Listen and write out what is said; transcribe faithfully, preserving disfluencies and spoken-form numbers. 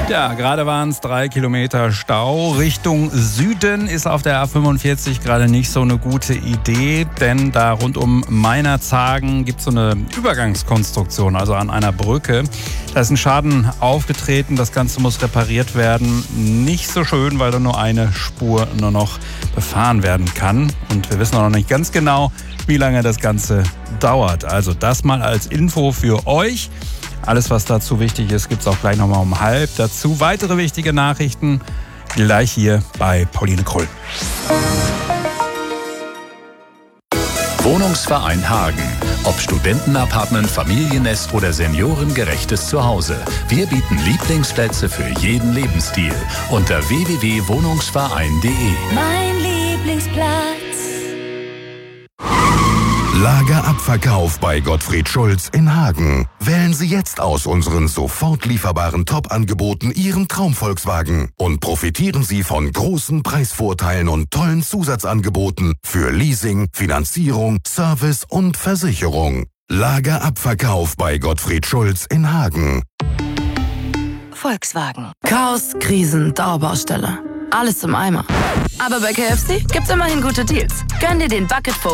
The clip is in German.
Ja, gerade waren es drei Kilometer Stau. Richtung Süden ist auf der A fünfundvierzig gerade nicht so eine gute Idee, denn da rund um Meinerzhagen gibt es so eine Übergangskonstruktion, also an einer Brücke. Da ist ein Schaden aufgetreten, das Ganze muss repariert werden. Nicht so schön, weil da nur eine Spur nur noch befahren werden kann. Und wir wissen auch noch nicht ganz genau, wie lange das Ganze dauert. Also das mal als Info für euch. Alles, was dazu wichtig ist, gibt es auch gleich nochmal um halb. Dazu weitere wichtige Nachrichten gleich hier bei Pauline Krull. Wohnungsverein Hagen. Ob Studentenapartment, Familiennest oder seniorengerechtes Zuhause. Wir bieten Lieblingsplätze für jeden Lebensstil. Unter w w w punkt wohnungsverein punkt de. Mein Lieblingsplatz. Lagerabverkauf bei Gottfried Schulz in Hagen. Wählen Sie jetzt aus unseren sofort lieferbaren Top-Angeboten Ihren Traum-Volkswagen und profitieren Sie von großen Preisvorteilen und tollen Zusatzangeboten für Leasing, Finanzierung, Service und Versicherung. Lagerabverkauf bei Gottfried Schulz in Hagen. Volkswagen. Chaos, Krisen, Dauerbaustelle. Alles im Eimer. Aber bei K F C gibt's immerhin gute Deals. Gönn dir den Bucket